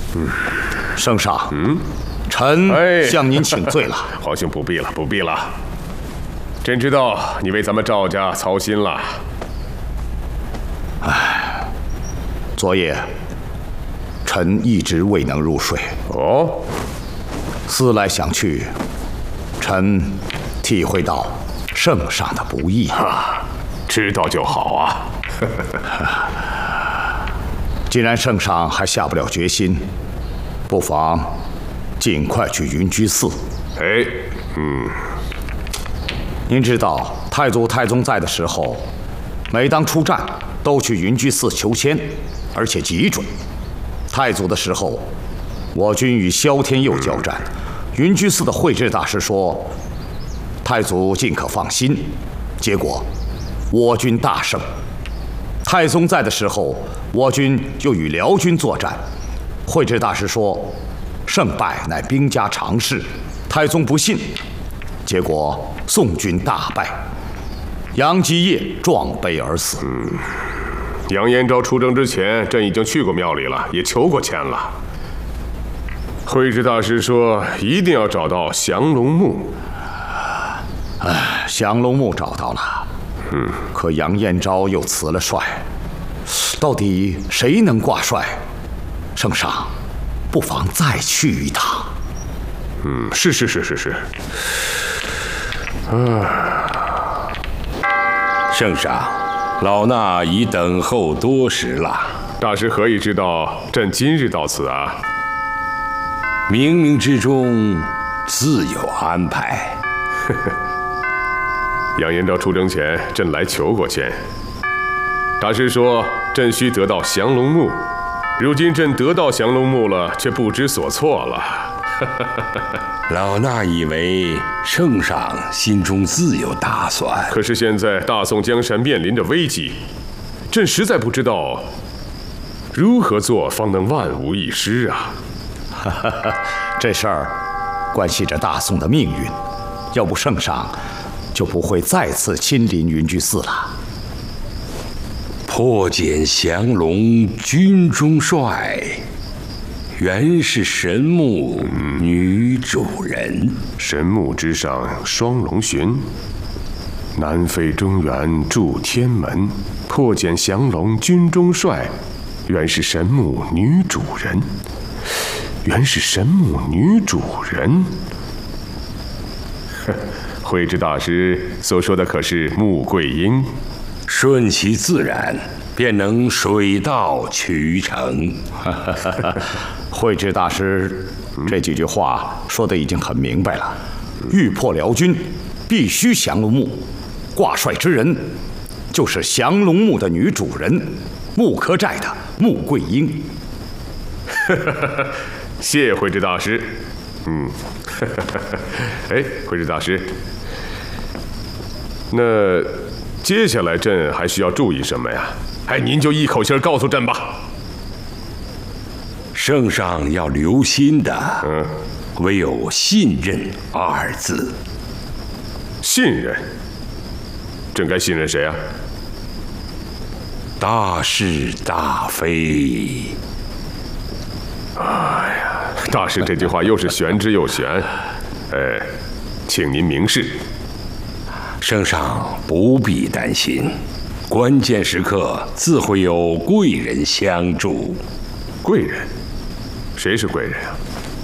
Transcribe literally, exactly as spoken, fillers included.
嗯，圣上， 嗯， 臣向您请罪了。 哎、皇兄不必了，不必了。朕知道你为咱们赵家操心了。 唉，昨夜臣一直未能入睡。 哦， 思来想去，臣体会到圣上的不易。 啊，知道就好啊。 既然圣上还下不了决心，不妨尽快去云居寺。 哎，嗯， 您知道太祖太宗在的时候，每当出战都去云居寺求签，而且极准。太祖的时候，我军与萧天佑交战，云居寺的慧智大师说，太祖尽可放心，结果我军大胜。太宗在的时候，我军又与辽军作战，慧智大师说，胜败乃兵家常事，太宗不信，结果宋军大败，杨基业壮悲而死。 嗯，杨延昭出征之前，朕已经去过庙里了，也求过签了。慧智大师说，一定要找到降龙墓。 唉，降龙墓找到了， 嗯， 可杨延昭又辞了帅，到底谁能挂帅？圣上，不妨再去一趟。 嗯，是是是是是。 啊，圣上，老衲已等候多时了。 大师何以知道朕今日到此啊？ 冥冥之中自有安排。 呵呵。杨延昭出征前，朕来求过签。大师说，朕需得到降龙墓。如今朕得到降龙墓了，却不知所措了。 老衲以为圣上心中自有打算。 可是现在大宋江山面临着危机，朕实在不知道如何做方能万无一失啊！ 这事儿关系着大宋的命运，要不圣上就不会再次亲临云居寺了。 破茧降龙军中帅，原是神木女主人。 神木之上双龙巡，南飞中原驻天门。破茧降龙军中帅，原是神木女主人。原是神木女主人。慧智大师所说的可是穆桂英？ 顺其自然，便能水到渠成。 慧智大师这几句话说的已经很明白了。欲破辽军，必须降龙墓。挂帅之人，就是降龙墓的女主人，木柯寨的穆桂英。 谢慧智大师。嗯，哎，慧智大师，那接下来朕还需要注意什么呀？哎，您就一口气告诉朕吧。 圣上要留心的， 嗯， 唯有信任二字。 信任？朕该信任谁啊？ 大是大非。 哎呀，大师这句话又是玄之又玄。哎，请您明示。 圣上不必担心，关键时刻自会有贵人相助。 贵人？谁是贵人啊？